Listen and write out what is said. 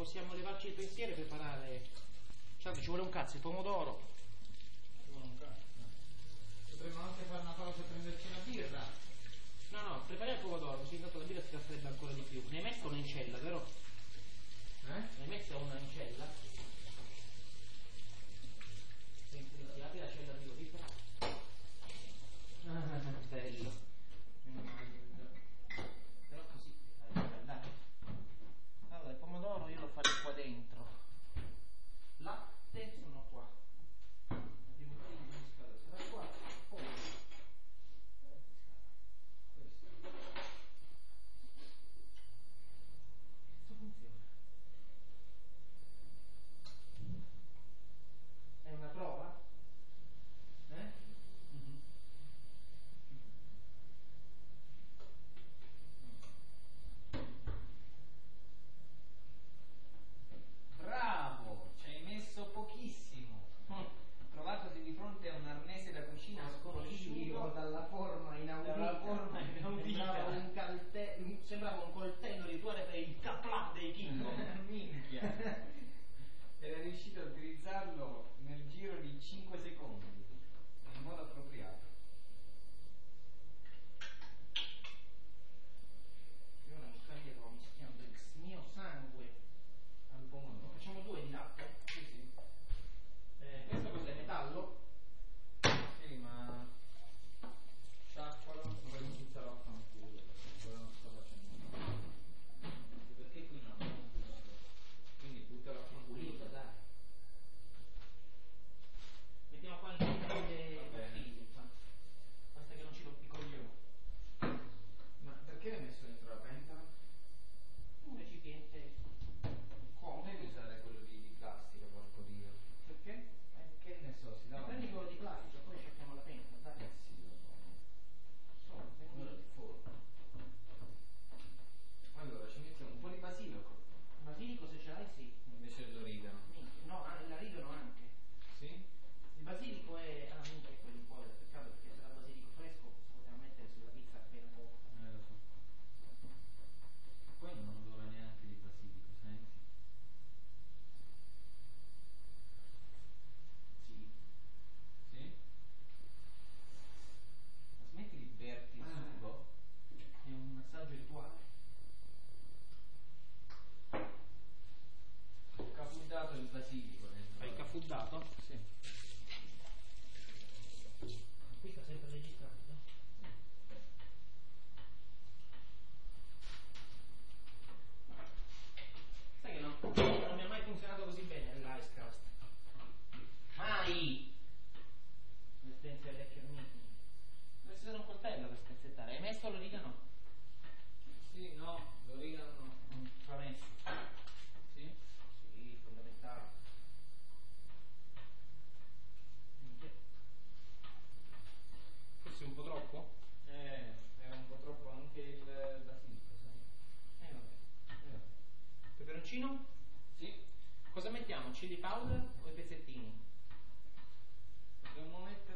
possiamo levarci il pensiero e preparare. Certo, ci vuole un cazzo, il pomodoro. Ci vuole un cazzo. Potremmo anche fare una pausa e prenderci una birra. No, prepariamo il pomodoro, così intanto la birra si raffredda ancora di più. Ne hai messo una in cella, vero? Ne hai messa una in cella? Senti, apri la cella di così. Bello. Però così, dai. Allora, il pomodoro io lo farò qua dentro. Latte sono qua. Di bottiglie di scala sarà qua. Poi questo. Questo funziona. È una prova? Bravo, ci hai messo pochissimo. Trovatoti di fronte a un arnese da cucina sconosciuto dalla forma inaudita. Sembrava un coltello rituale per il caplà dei King Kong. Minchia. Era riuscito a utilizzarlo nel giro di 5 secondi in modo appropriato. Io non cambierò mischiando il mio sangue al pomodoro. Facciamo 2 di latte. Sì. Questo cos'è? Metallo? Sì, ma sciacqualo, poi mi butterò a fanculo perché non sto facendo niente. Perché qui no? Quindi butterò a fanculo. Dai. Mettiamo qua anche le bottiglie. Basta che non ci rompi i coglioni. Ma perché l'hai messo dentro la pentola? Un recipiente Come devi usare quello di plastica, porco Dio? perché? Che ne so, si dà. Prendi quello di plastica, poi cerchiamo la pentola, dai. Sì, lo so. Quello di forno. Allora, ci mettiamo un po' di basilico. Basilico se ce l'hai sì. Invece dell'origano. No, l'origano anche. Sì? Il basilico è. Ah, minchia, è quello un po', peccato perché sarà basilico fresco, potevamo mettere sulla pizza appena poco. Lo so. Poi non odora neanche di basilico, senti? Sì. Sì? Ma smetti di berti il sugo? È un massaggio rituale. Ho capuddato il basilico dentro. Hai cafuddato? Sì. Qui sta sempre registrando, no? Sai che non mi ha mai funzionato così bene l'Icecast. Mai! Le spence alle fiammine. Dovresti usare un coltello per spezzettare. Hai messo l'origano? Sì, no, l'origano no. L'ha messo. Sì? Sì, fondamentale. Forse un po' troppo? Era un po' troppo anche il basilico, sai? Vabbè. Peperoncino? Sì. Cosa mettiamo? Chili powder o i pezzettini? Potremmo mettere